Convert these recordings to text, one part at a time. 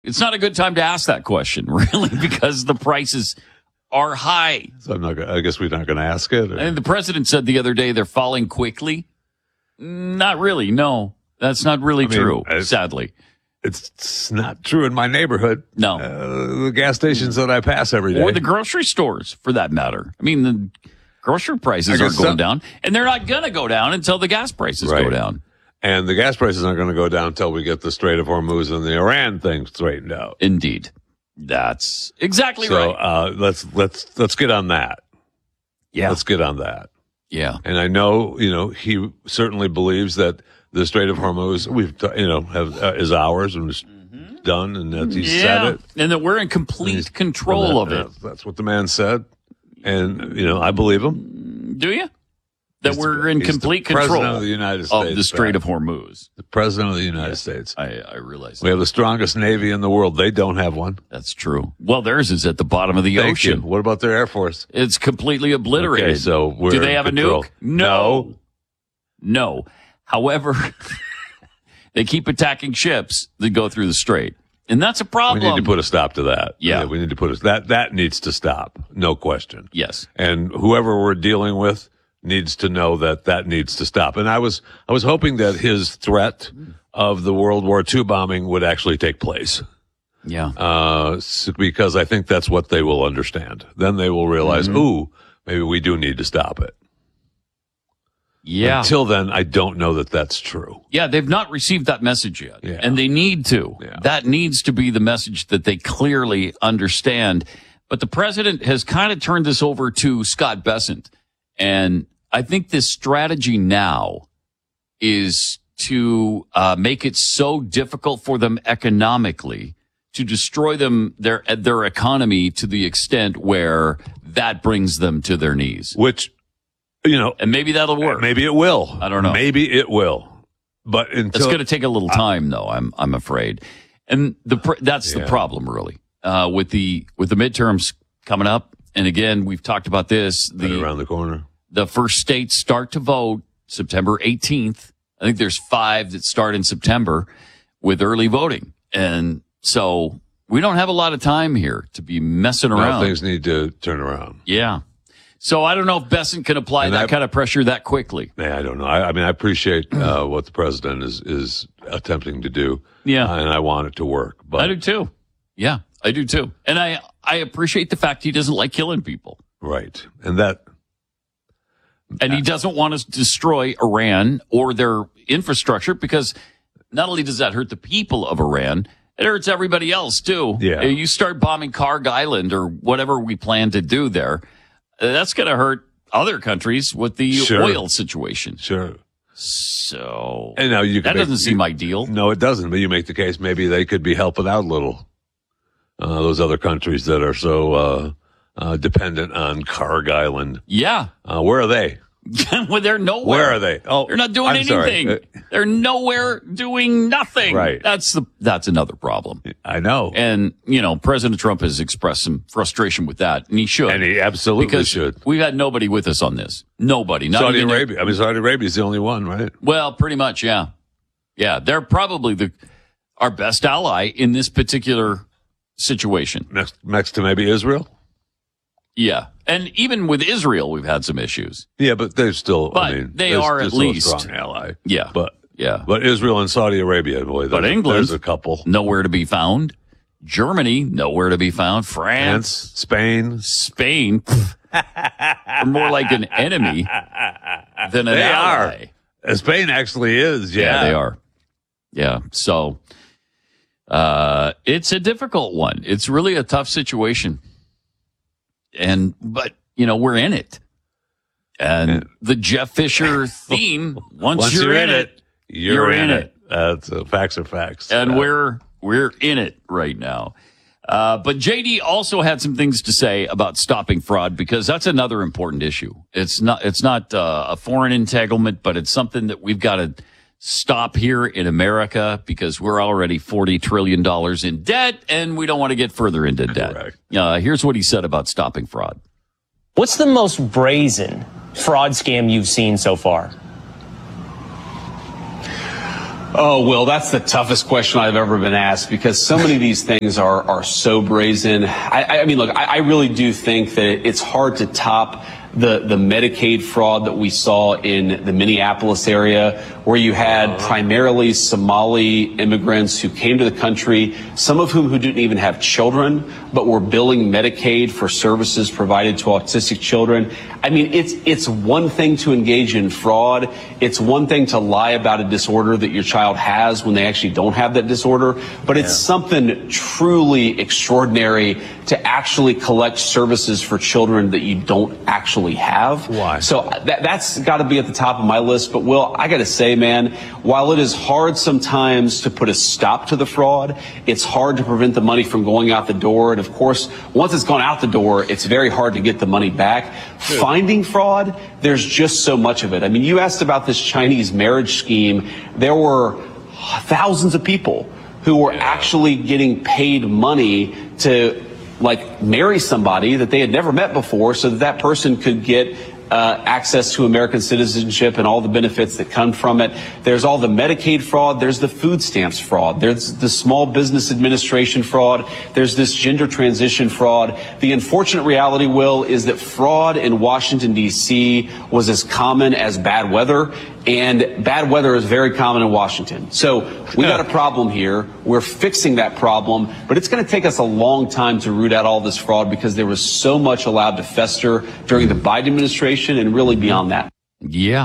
It's not a good time to ask that question, really, because the prices are high. So I guess we're not going to ask it. And the president said the other day they're falling quickly. Not really. No, that's not really true, sadly. It's not true in my neighborhood. No. The gas stations that I pass every day. Or the grocery stores, for that matter. I mean, the grocery prices are going down, and they're not going to go down until the gas prices go down. And the gas prices aren't going to go down until we get the Strait of Hormuz and the Iran thing straightened out. Indeed. That's exactly right. Let's get on that. Yeah. Let's get on that. Yeah. And I know, he certainly believes that the Strait of Hormuz, is ours and it's done, and that he said it. And that we're in complete control of it. That's what the man said. And, I believe him. Do you? That we're in complete control of the United States of the Strait of Hormuz. The president of the United States. I realize that. We have the strongest Navy in the world. They don't have one. That's true. Well, theirs is at the bottom of the ocean. What about their Air Force? It's completely obliterated. Okay, so do they have a nuke? No. However, they keep attacking ships that go through the strait. And that's a problem. We need to put a stop to that. Yeah. We need to put that needs to stop. No question. Yes. And whoever we're dealing with needs to know that needs to stop. And I was hoping that his threat of the World War II bombing would actually take place. Yeah. Because I think that's what they will understand. Then they will realize, maybe we do need to stop it. Yeah. Until then, I don't know that that's true. Yeah, they've not received that message yet. Yeah. And they need to. Yeah. That needs to be the message that they clearly understand. But the president has kind of turned this over to Scott Bessent. And I think this strategy now is to make it so difficult for them economically to destroy their economy to the extent where that brings them to their knees. Which, and maybe that'll work. Maybe it will. I don't know. Maybe it will. But it's going to take a little time, though. I'm afraid, and that's the problem, really, with the midterms coming up. And again, we've talked about this. Around the corner. The first states start to vote September 18th. I think there's 5 that start in September with early voting. And so we don't have a lot of time here to be messing around. Things need to turn around. Yeah. So I don't know if Bessent can apply that kind of pressure that quickly. Yeah, I don't know. I mean, I appreciate what the president is attempting to do. Yeah. And I want it to work. But I do too. Yeah, I do too. And I appreciate the fact he doesn't like killing people. Right. And he doesn't want to destroy Iran or their infrastructure, because not only does that hurt the people of Iran, it hurts everybody else too. Yeah. You start bombing Karg Island or whatever we plan to do there, that's going to hurt other countries with the oil situation. Sure. So and now that doesn't seem ideal. No, it doesn't. But you make the case maybe they could be helping out a little. Those other countries that are so dependent on Karg Island. Yeah. Where are they? Well, they're nowhere. Where are they? Oh, they're not doing anything. They're nowhere doing nothing. Right. That's another problem. I know. And, President Trump has expressed some frustration with that, and he should. And he absolutely should. We've had nobody with us on this. Nobody. Not Saudi Arabia. Saudi Arabia is the only one, right? Well, pretty much, yeah. Yeah, they're probably our best ally in this particular situation. Next to maybe Israel? Yeah. And even with Israel, we've had some issues. Yeah, but they're still, but they are at least a strong ally. Yeah. But Israel and Saudi Arabia, boy, England, there's a couple. Nowhere to be found. Germany, nowhere to be found. France, Spain, are more like an enemy than an ally. Spain actually is, yeah. They are. Yeah. So, it's a difficult one. It's really a tough situation. But we're in it. And the Jeff Fisher theme, once you're in it, you're in it. That's facts are facts. And we're in it right now. But JD also had some things to say about stopping fraud, because that's another important issue. It's not a foreign entanglement, but it's something that we've got to stop here in America, because we're already $40 trillion in debt, and we don't want to get further into debt. Correct. Here's what he said about stopping fraud. What's the most brazen fraud scam you've seen so far? Oh, Will, that's the toughest question I've ever been asked because so many of these things are so brazen. I mean, look, I really do think that it's hard to top the Medicaid fraud that we saw in the Minneapolis area, where you had primarily Somali immigrants who came to the country, some of whom who didn't even have children, but were billing Medicaid for services provided to autistic children. I mean, it's one thing to engage in fraud. It's one thing to lie about a disorder that your child has when they actually don't have that disorder. But it's something truly extraordinary to actually collect services for children that you don't actually have. Why? So that's got to be at the top of my list. But Will, I got to say, man, while it is hard sometimes to put a stop to the fraud, it's hard to prevent the money from going out the door. And of course, once it's gone out the door, it's very hard to get the money back. Finding fraud, there's just so much of it. I mean, you asked about this Chinese marriage scheme. There were thousands of people who were actually getting paid money to marry somebody that they had never met before so that that person could get access to American citizenship and all the benefits that come from it. There's all the Medicaid fraud. There's the food stamps fraud. There's the Small Business Administration fraud. There's this gender transition fraud. The unfortunate reality, Will, is that fraud in Washington, D.C. was as common as bad weather. And bad weather is very common in Washington. So we got a problem here. We're fixing that problem, but it's going to take us a long time to root out all this fraud because there was so much allowed to fester during the Biden administration and really beyond that. Yeah.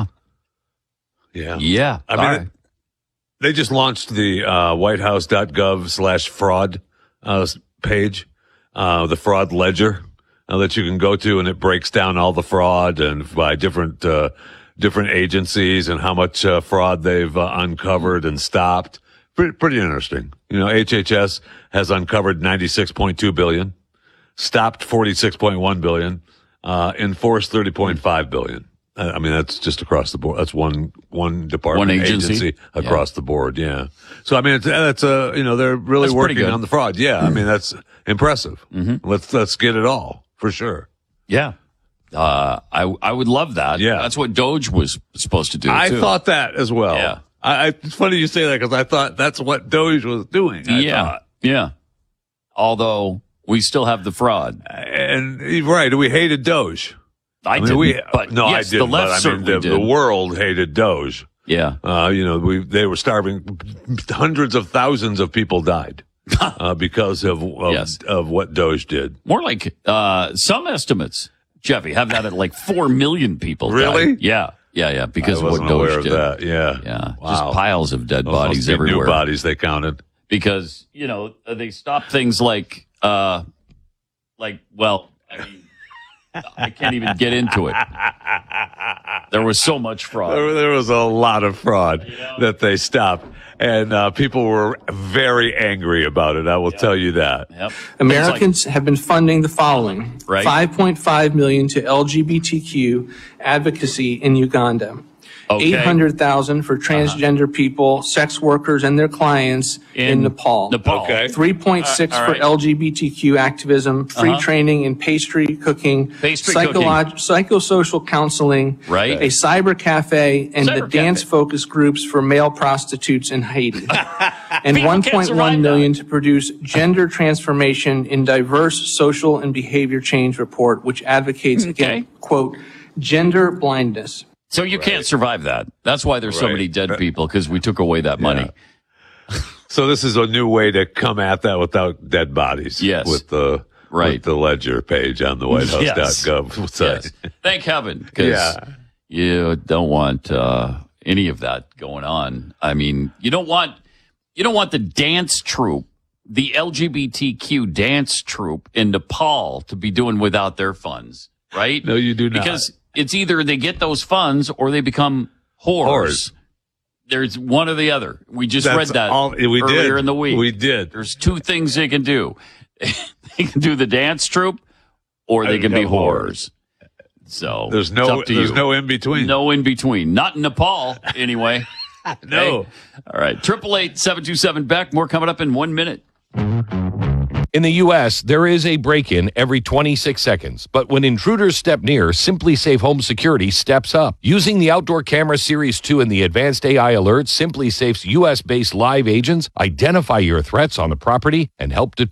I mean, they just launched the whitehouse.gov/fraud page, the fraud ledger that you can go to, and it breaks down all the fraud and by different agencies and how much fraud they've uncovered and stopped. Pretty interesting. You know, HHS has uncovered 96.2 billion, stopped 46.1 billion, enforced 30.5 billion. I mean, that's just across the board. That's one department, one agency across the board. Yeah. So I mean, that's they're really working on the fraud. Yeah. I mean, that's impressive. Mm-hmm. Let's get it all for sure. Yeah. I would love that. Yeah. That's what Doge was supposed to do, I thought that as well. Yeah. It's funny you say that because I thought that's what Doge was doing. Yeah. Although we still have the fraud. And right, we hated Doge. I didn't, but no, yes, I didn't. The left certainly did. The world hated Doge. Yeah. They were starving. Hundreds of thousands of people died because of what Doge did. More like some estimates, Jeffy, have that at like 4 million people. Really? Died. Yeah. Because I of what wasn't Doge aware did. Of that. Yeah. Wow. Just piles of dead bodies everywhere. New bodies they counted because they stopped things like I mean. I can't even get into it. There was so much fraud. There was a lot of fraud that they stopped. And people were very angry about it. I will tell you that. Yep. Americans have been funding the following. Right. $5.5 million to LGBTQ advocacy in Uganda. Okay. $800,000 for transgender people, sex workers, and their clients in Nepal. Okay. $3.6 for LGBTQ activism, free training in pastry cooking, psychosocial counseling, right. a cyber cafe, and the dance focus groups for male prostitutes in Haiti. And $1.1 million to produce gender transformation in diverse social and behavior change report, which advocates against, quote, gender blindness. So you can't survive that. That's why there's so many dead people, because we took away that money. So this is a new way to come at that without dead bodies. Yes. With the ledger page on the whitehouse.gov site. Yes. Thank heaven, because you don't want any of that going on. I mean, you don't want the dance troupe, the LGBTQ dance troupe in Nepal to be doing without their funds, right? No, you do not. Because it's either they get those funds or they become whores. There's one or the other. We just read that earlier in the week. We did. There's two things they can do. They can do the dance troupe or they can be whores. So there's no in between. No in between. Not in Nepal, anyway. No. Okay? All right. 888-727-BECK. More coming up in 1 minute. In the U.S., there is a break-in every 26 seconds. But when intruders step near, SimpliSafe Home Security steps up. Using the Outdoor Camera Series 2 and the advanced AI alerts, SimpliSafe's U.S.-based live agents identify your threats on the property and help deter